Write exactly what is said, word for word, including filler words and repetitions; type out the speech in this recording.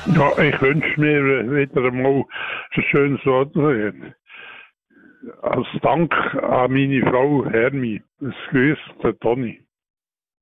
Ja, ich wünsche mir wieder einmal ein schönes Wetter. Als Dank an meine Frau Hermi. Es grüßt der Toni.